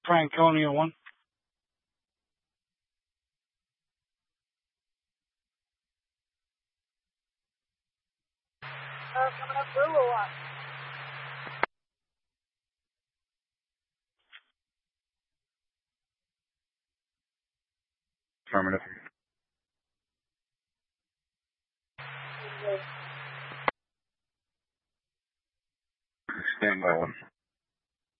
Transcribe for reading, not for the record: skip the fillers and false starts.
Franconia 1. Coming up blue or what? Affirmative. Stand by 1.